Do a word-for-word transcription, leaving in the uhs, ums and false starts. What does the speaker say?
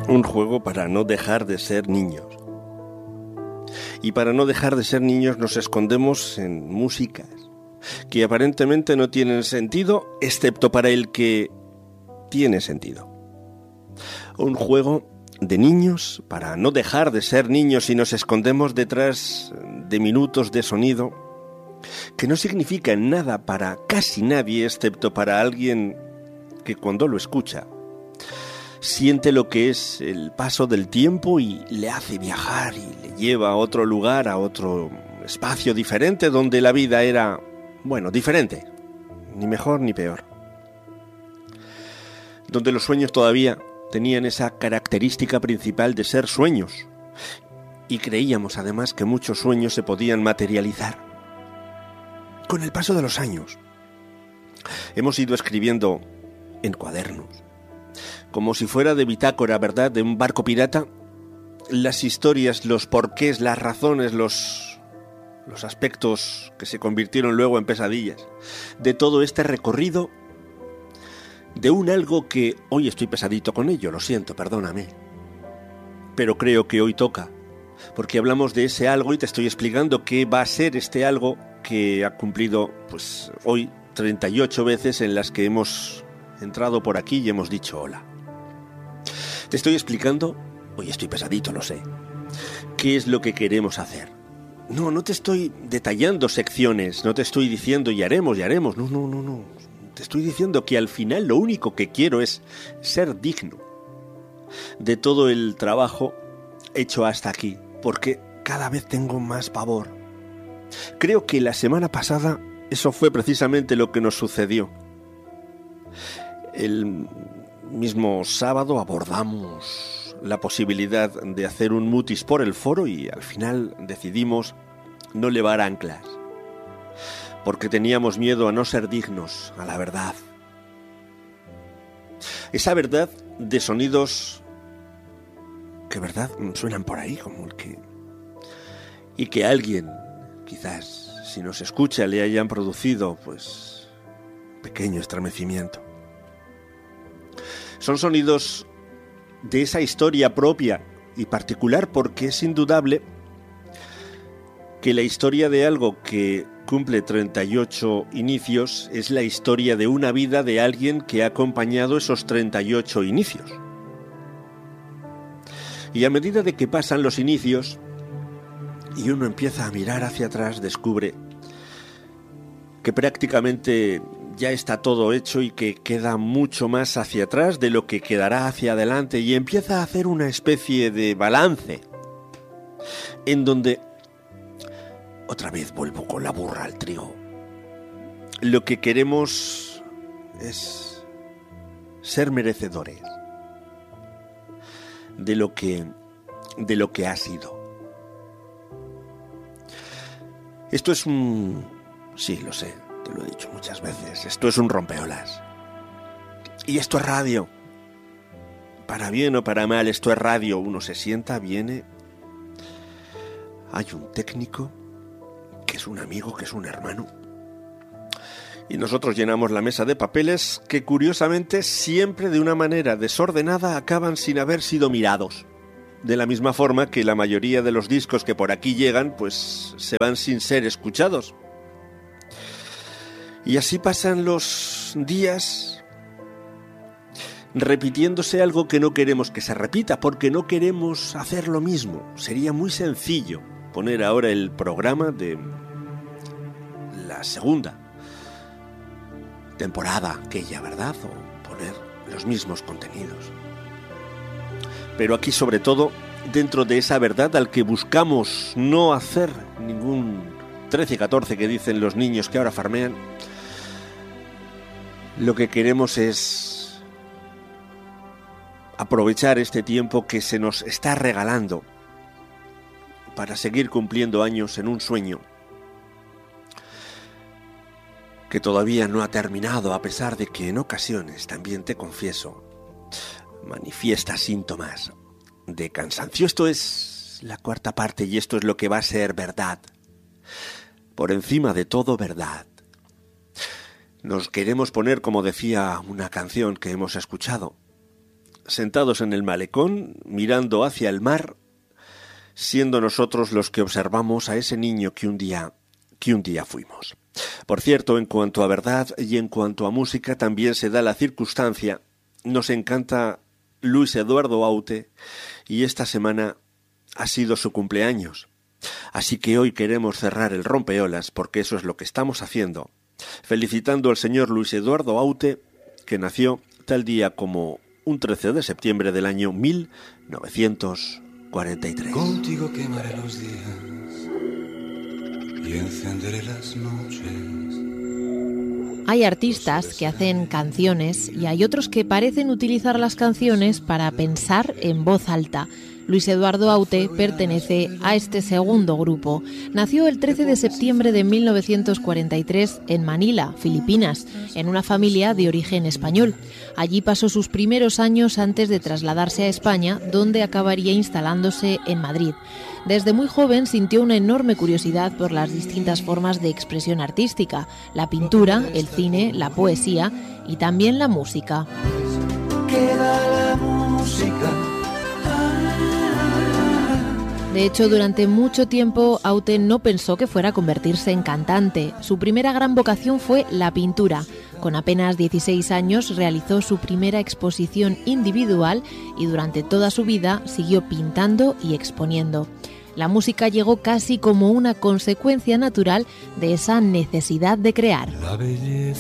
Un juego para no dejar de ser niños. Y para no dejar de ser niños nos escondemos en músicas que aparentemente no tienen sentido, excepto para el que tiene sentido. Un juego de niños para no dejar de ser niños y nos escondemos detrás de minutos de sonido que no significan nada para casi nadie, excepto para alguien que cuando lo escucha siente lo que es el paso del tiempo y le hace viajar y le lleva a otro lugar, a otro espacio diferente donde la vida era, bueno, diferente, ni mejor ni peor. Donde los sueños todavía tenían esa característica principal de ser sueños y creíamos además que muchos sueños se podían materializar. Con el paso de los años hemos ido escribiendo en cuadernos, como si fuera de bitácora, ¿verdad?, de un barco pirata, las historias, los porqués, las razones, los, los aspectos que se convirtieron luego en pesadillas, de todo este recorrido, de un algo que hoy estoy pesadito con ello, lo siento, perdóname, pero creo que hoy toca, porque hablamos de ese algo y te estoy explicando qué va a ser este algo que ha cumplido, pues hoy, treinta y ocho veces en las que hemos entrado por aquí y hemos dicho hola. Te estoy explicando, hoy estoy pesadito, lo sé, qué es lo que queremos hacer. No, no te estoy detallando secciones, no te estoy diciendo y haremos y haremos, no, no, no, no. Te estoy diciendo que al final lo único que quiero es ser digno de todo el trabajo hecho hasta aquí, porque cada vez tengo más pavor. Creo que la semana pasada eso fue precisamente lo que nos sucedió. El mismo sábado abordamos la posibilidad de hacer un mutis por el foro y al final decidimos no levar anclas, porque teníamos miedo a no ser dignos a la verdad. Esa verdad de sonidos que, verdad, suenan por ahí como el que... y que alguien, quizás, si nos escucha, le hayan producido, pues, pequeño estremecimiento. Son sonidos de esa historia propia y particular, porque es indudable que la historia de algo que cumple treinta y ocho inicios es la historia de una vida de alguien que ha acompañado esos treinta y ocho inicios. Y a medida de que pasan los inicios y uno empieza a mirar hacia atrás, descubre que prácticamente ya está todo hecho y que queda mucho más hacia atrás de lo que quedará hacia adelante, y empieza a hacer una especie de balance en donde, otra vez vuelvo con la burra al trigo, lo que queremos es ser merecedores de lo que, de lo que ha sido. Esto es un... sí, lo sé, te lo he dicho muchas veces, esto es un rompeolas. Y esto es radio. Para bien o para mal, esto es radio. Uno se sienta, viene, hay un técnico que es un amigo, que es un hermano, y nosotros llenamos la mesa de papeles que, curiosamente, siempre de una manera desordenada acaban sin haber sido mirados. De la misma forma que la mayoría de los discos que por aquí llegan, pues se van sin ser escuchados. Y así pasan los días, repitiéndose algo que no queremos que se repita, porque no queremos hacer lo mismo. Sería muy sencillo poner ahora el programa de la segunda temporada aquella, ¿verdad? O poner los mismos contenidos. Pero aquí, sobre todo, dentro de esa verdad al que buscamos no hacer ningún trece catorce que dicen los niños que ahora farmean, lo que queremos es aprovechar este tiempo que se nos está regalando para seguir cumpliendo años en un sueño que todavía no ha terminado, a pesar de que en ocasiones, también te confieso, manifiesta síntomas de cansancio. Esto es la cuarta parte y esto es lo que va a ser verdad. Por encima de todo, verdad. Nos queremos poner, como decía una canción que hemos escuchado, sentados en el malecón, mirando hacia el mar, siendo nosotros los que observamos a ese niño que un día, que un día fuimos. Por cierto, en cuanto a verdad y en cuanto a música, también se da la circunstancia. Nos encanta Luis Eduardo Aute y esta semana ha sido su cumpleaños. Así que hoy queremos cerrar el rompeolas, porque eso es lo que estamos haciendo, felicitando al señor Luis Eduardo Aute, que nació tal día como un trece de septiembre del año mil novecientos cuarenta y tres. Contigo quemaré los días y encenderé las noches. Hay artistas que hacen canciones y hay otros que parecen utilizar las canciones para pensar en voz alta. Luis Eduardo Aute pertenece a este segundo grupo. Nació el trece de septiembre de mil novecientos cuarenta y tres en Manila, Filipinas, en una familia de origen español. Allí pasó sus primeros años antes de trasladarse a España, donde acabaría instalándose en Madrid. Desde muy joven sintió una enorme curiosidad por las distintas formas de expresión artística, la pintura, el cine, la poesía y también la música. Queda la música. De hecho, durante mucho tiempo, Aute no pensó que fuera a convertirse en cantante. Su primera gran vocación fue la pintura. Con apenas dieciséis años realizó su primera exposición individual y durante toda su vida siguió pintando y exponiendo. La música llegó casi como una consecuencia natural de esa necesidad de crear.